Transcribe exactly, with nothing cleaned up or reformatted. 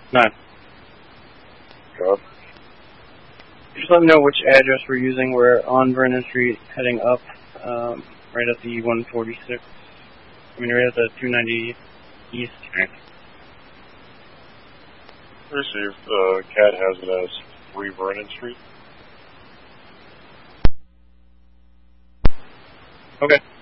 Nine. Go. Just let me know which address we're using. We're on Vernon Street, heading up, um, right at the one forty-six. I mean, right at the two ninety East. Received. Uh, Cat has it as three Vernon Street. Okay.